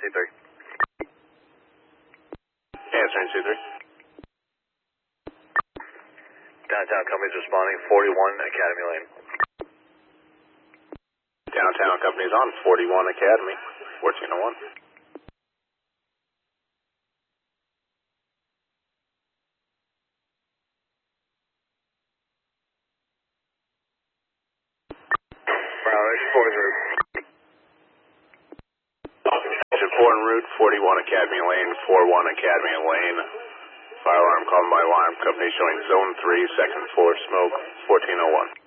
C3. Answering C3. Downtown company's responding, 41 Academy Lane. Downtown company's on 41 Academy, 1401. Brownish, 4 en route. 4 en route, 41 Academy Lane, 41 Academy Lane. Fire alarm called by alarm company showing zone 3, second floor smoke, 1401.